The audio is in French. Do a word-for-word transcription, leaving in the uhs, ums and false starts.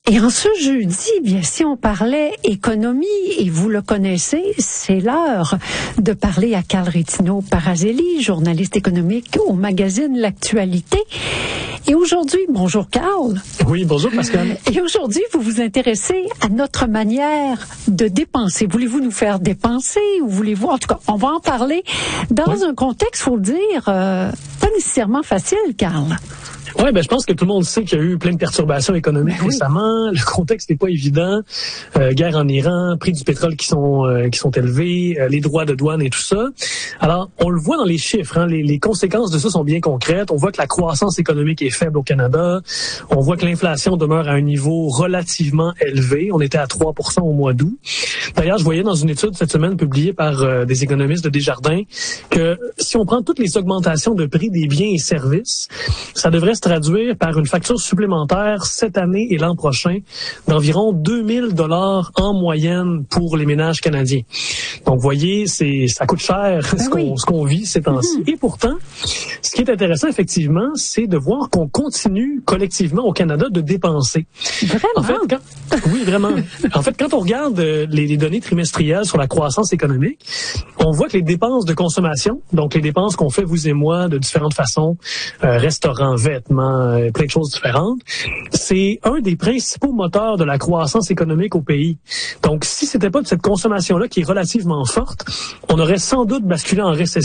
Et en ce jeudi, bien, si on parlait économie, et vous le connaissez, c'est l'heure de parler à Carl Rétinaud Parazelli, journaliste économique au magazine L'Actualité. Et aujourd'hui, bonjour Carl. Oui, bonjour Pascal. Et aujourd'hui, vous vous intéressez à notre manière de dépenser. Voulez-vous nous faire dépenser ou voulez-vous, en tout cas, on va en parler dans oui. un contexte, faut le dire, euh, pas nécessairement facile, Carl. Oui, ben je pense que tout le monde sait qu'il y a eu plein de perturbations économiques ben oui. récemment. Le contexte n'est pas évident. Euh, guerre en Iran, prix du pétrole qui sont euh, qui sont élevés, euh, les droits de douane et tout ça. Alors, on le voit dans les chiffres. Hein, les, les conséquences de ça sont bien concrètes. On voit que la croissance économique est faible au Canada. On voit que l'inflation demeure à un niveau relativement élevé. On était à trois pour cent au mois d'août. D'ailleurs, je voyais dans une étude cette semaine publiée par euh, des économistes de Desjardins que si on prend toutes les augmentations de prix des biens et services, ça devrait se traduire par une facture supplémentaire cette année et l'an prochain d'environ deux mille dollars en moyenne pour les ménages canadiens. Donc, vous voyez, c'est, ça coûte cher ce, oui. qu'on, ce qu'on vit ces temps-ci. Mm-hmm. Et pourtant, ce qui est intéressant, effectivement, c'est de voir qu'on continue collectivement au Canada de dépenser. Vraiment? En fait, quand, oui, vraiment. En fait, quand on regarde les, les données trimestrielles sur la croissance économique, on voit que les dépenses de consommation, donc les dépenses qu'on fait, vous et moi, de différentes façons, euh, restaurants, vêtements, euh, plein de choses différentes, c'est un des principaux moteurs de la croissance économique au pays. Donc, si c'était pas de cette consommation-là qui est relativement forte, on aurait sans doute basculé en récession